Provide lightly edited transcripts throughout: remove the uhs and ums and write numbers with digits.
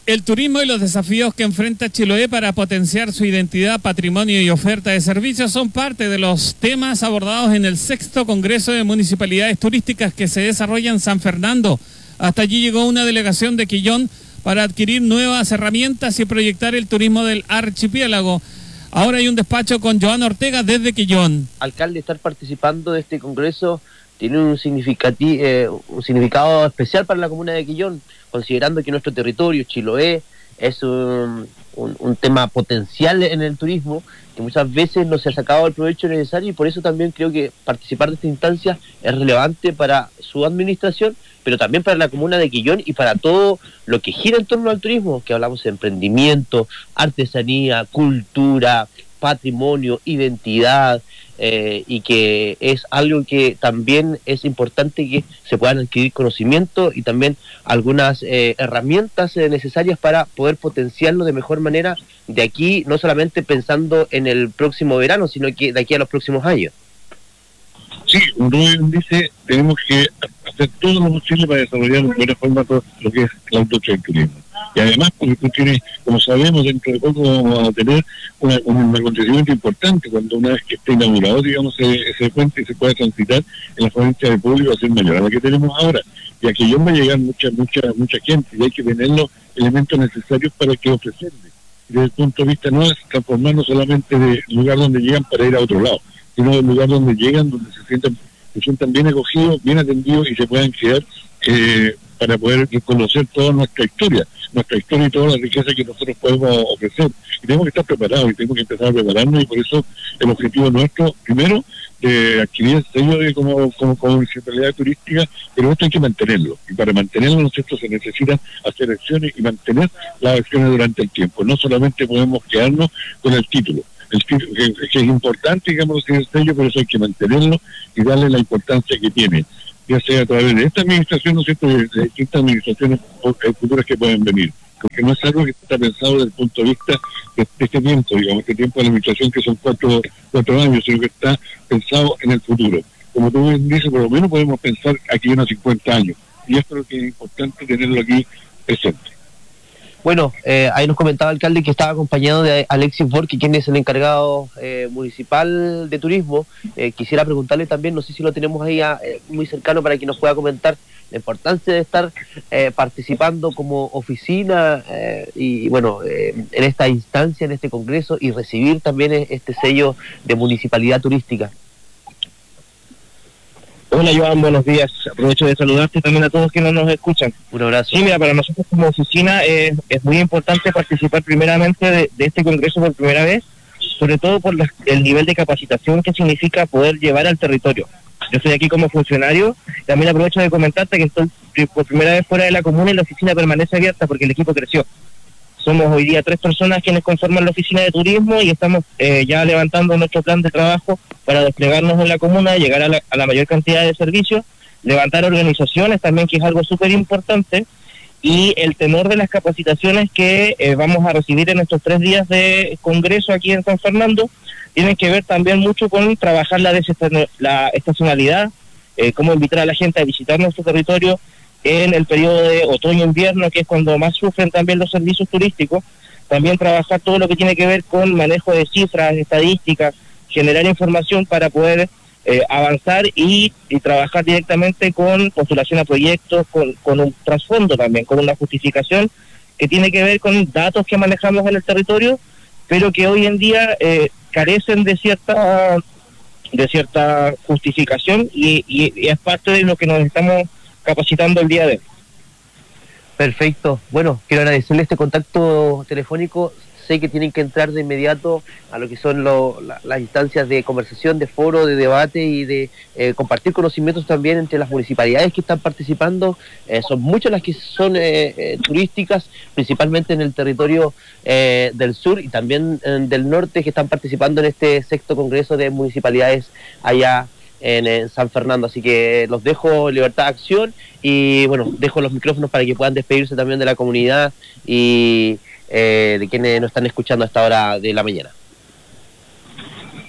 El turismo y los desafíos que enfrenta Chiloé para potenciar su identidad, patrimonio y oferta de servicios son parte de los temas abordados en el 6º Congreso de Municipalidades Turísticas que se desarrolla en San Fernando. Hasta allí llegó una delegación de Quillón para adquirir nuevas herramientas y proyectar el turismo del archipiélago. Ahora hay un despacho con Joan Ortega desde Quillón. Alcalde, estar participando de este congreso tiene un significado especial para la comuna de Quillón, considerando que nuestro territorio, Chiloé, es un tema potencial en el turismo, que muchas veces no se ha sacado el provecho necesario, y por eso también creo que participar de esta instancia es relevante para su administración, pero también para la comuna de Quillón y para todo lo que gira en torno al turismo, que hablamos de emprendimiento, artesanía, cultura, patrimonio, identidad, y que es algo que también es importante que se puedan adquirir conocimiento y también algunas herramientas necesarias para poder potenciarlo de mejor manera de aquí, no solamente pensando en el próximo verano, sino que de aquí a los próximos años. Sí, uno dice, tenemos que hacer todo lo posible para desarrollar de buena forma todo lo que es la industria del turismo. Y además, porque tú tienes, como sabemos, dentro de poco vamos a tener un acontecimiento importante cuando una vez que esté inaugurado, digamos, ese puente y se pueda transitar en la provincia de público va a ser mayor a la que tenemos ahora. Y aquí va a llegar mucha gente y hay que tener los elementos necesarios para que ofrecerle. Desde el punto de vista no es transformarnos solamente de lugar donde llegan para ir a otro lado, sino del lugar donde llegan, donde se sientan bien acogidos, bien atendidos y se puedan quedar para poder conocer toda nuestra historia y toda la riqueza que nosotros podemos ofrecer. Y tenemos que estar preparados y tenemos que empezar a prepararnos, y por eso el objetivo nuestro, primero, de adquirir el sello de como municipalidad turística, pero esto hay que mantenerlo. Y para mantenerlo, nosotros se necesita hacer acciones y mantener las acciones durante el tiempo. No solamente podemos quedarnos con el título. El título que es importante, digamos, el sello, pero eso hay que mantenerlo y darle la importancia que tiene, ya sea a través de esta administración, ¿no es cierto?, de distintas administraciones futuras que pueden venir, porque no es algo que está pensado desde el punto de vista de este tiempo, digamos, este tiempo de la administración que son cuatro años, sino que está pensado en el futuro. Como tú dices, por lo menos podemos pensar aquí unos 50 años, y esto es lo que es importante tenerlo aquí presente. Bueno, ahí nos comentaba el alcalde que estaba acompañado de Alexis Borque, quien es el encargado municipal de turismo. Quisiera preguntarle también, no sé si lo tenemos ahí muy cercano para que nos pueda comentar la importancia de estar participando como oficina y bueno, en esta instancia, en este congreso, y recibir también este sello de municipalidad turística. Hola Joan, buenos días. Aprovecho de saludarte también a todos quienes nos escuchan. Un abrazo. Sí, mira, para nosotros como oficina es muy importante participar primeramente de este congreso por primera vez, sobre todo por el nivel de capacitación que significa poder llevar al territorio. Yo estoy aquí como funcionario, también aprovecho de comentarte que estoy por primera vez fuera de la comuna y la oficina permanece abierta porque el equipo creció. Somos hoy día 3 personas quienes conforman la oficina de turismo y estamos ya levantando nuestro plan de trabajo para desplegarnos en la comuna, llegar a la mayor cantidad de servicios, levantar organizaciones también, que es algo súper importante, y el tenor de las capacitaciones que vamos a recibir en estos 3 días de congreso aquí en San Fernando tienen que ver también mucho con trabajar la estacionalidad, cómo invitar a la gente a visitar nuestro territorio en el periodo de otoño-invierno, que es cuando más sufren también los servicios turísticos. También trabajar todo lo que tiene que ver con manejo de cifras, estadísticas, generar información para poder avanzar y trabajar directamente con postulación a proyectos, con un trasfondo también, con una justificación que tiene que ver con datos que manejamos en el territorio, pero que hoy en día carecen de cierta justificación y es parte de lo que nos estamos capacitando el día de hoy. Perfecto. Bueno, quiero agradecerle este contacto telefónico. Sé que tienen que entrar de inmediato a lo que son las instancias de conversación, de foro, de debate y de compartir conocimientos también entre las municipalidades que están participando. Son muchas las que son turísticas, principalmente en el territorio del sur y también del norte, que están participando en este 6º Congreso de Municipalidades allá en San Fernando. Así que los dejo en libertad de acción y bueno, dejo los micrófonos para que puedan despedirse también de la comunidad y de quienes nos están escuchando a esta hora de la mañana.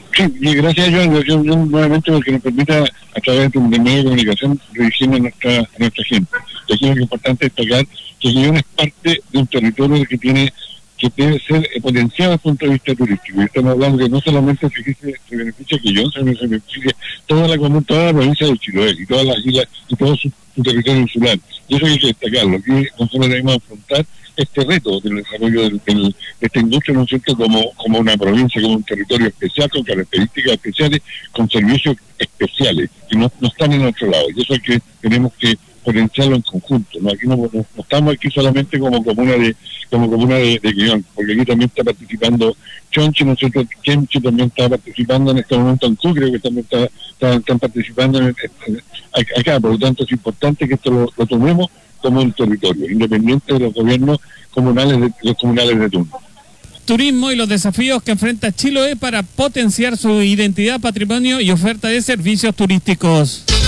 Sí, y gracias a Dios, nuevamente porque nos permita a través de un medio de comunicación dirigirnos a nuestra gente. Y aquí lo que es importante destacar que Quillón es parte de un territorio que debe ser potenciado desde el punto de vista turístico. Y estamos hablando que no solamente se beneficia Quillón, sino que se beneficia toda la provincia de Chiloé y todas las islas y todo su territorio insular. Y eso hay que destacarlo. Aquí nosotros debemos afrontar este reto del desarrollo de esta industria, ¿no es cierto?, como una provincia, como un territorio especial, con características especiales, con servicios especiales, que no están en otro lado. Y eso tenemos que potenciarlo en conjunto, ¿no? Aquí no estamos aquí solamente como comuna de Quillón, porque aquí también está participando Chonchi, ¿no es cierto? Kemchi también está participando en este momento, en Cucre, que también están participando acá. Por lo tanto, es importante que esto lo tomemos como un territorio, independiente de los gobiernos comunales de turno. Turismo y los desafíos que enfrenta Chiloé para potenciar su identidad, patrimonio y oferta de servicios turísticos.